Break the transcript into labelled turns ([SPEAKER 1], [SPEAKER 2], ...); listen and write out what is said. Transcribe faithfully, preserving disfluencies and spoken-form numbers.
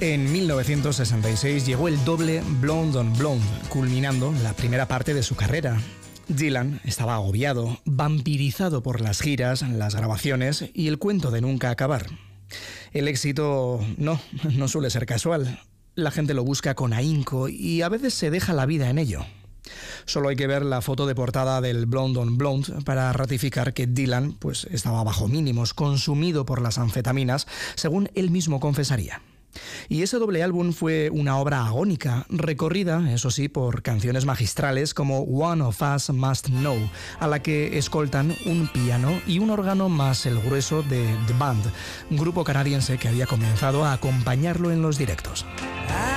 [SPEAKER 1] En mil novecientos sesenta y seis llegó el doble Blonde on Blonde, culminando la primera parte de su carrera. Dylan estaba agobiado, vampirizado por las giras, las grabaciones y el cuento de nunca acabar. El éxito no, no suele ser casual. La gente lo busca con ahínco y a veces se deja la vida en ello. Solo hay que ver la foto de portada del Blonde on Blonde para ratificar que Dylan pues, estaba bajo mínimos, consumido por las anfetaminas, según él mismo confesaría. Y ese doble álbum fue una obra agónica, recorrida, eso sí, por canciones magistrales como One of Us Must Know, a la que escoltan un piano y un órgano más el grueso de The Band, un grupo canadiense que había comenzado a acompañarlo en los directos.